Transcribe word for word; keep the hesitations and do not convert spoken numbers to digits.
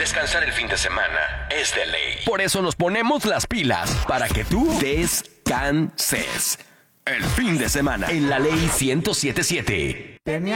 descansar el fin de semana es de ley. Por eso nos ponemos las pilas para que tú descanses. El fin de semana en la ley ciento siete punto siete. Tenía